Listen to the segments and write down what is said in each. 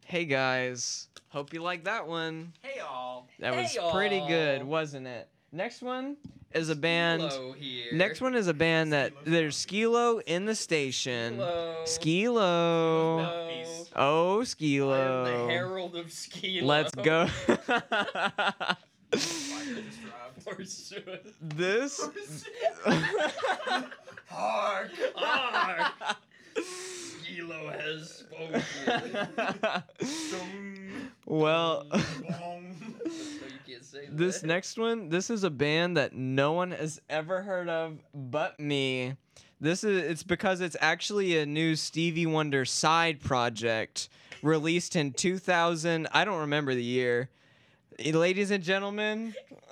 Hey guys, hope you like that one. Hey all. That was pretty good, wasn't it? Next one is a band. Skilo here. Next one is a band that Skilo's there's Skilo in the station. Skilo. Mouthpiece. Oh, I am Skilo. the herald of Skilo. Let's go. Or should. This. Hark! Arr! Skilo has spoken. Well. So you can't say This that. next one, this is a band that no one has ever heard of but me. It's because it's actually a new Stevie Wonder side project released in 2000. I don't remember the year. Ladies and gentlemen,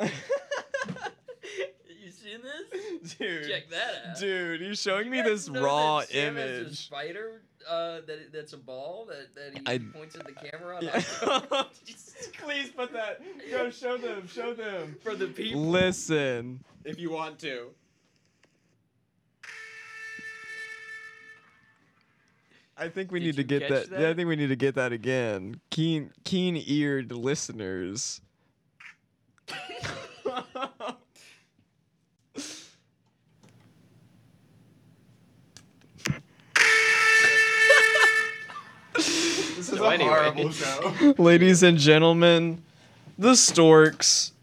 You seen this? dude. Check that out. Dude, he's showing me You guys this know raw that Sam has a image. spider that's a ball that he I- points at the camera on. Yeah. Please put that. Go show them. Show them. For the people. Listen. If you want to. I think we Did need to you get catch that. Yeah, I that? think we need to get that again. Keen-eared listeners. This is So a anyway. horrible show. Ladies and gentlemen, the Storks.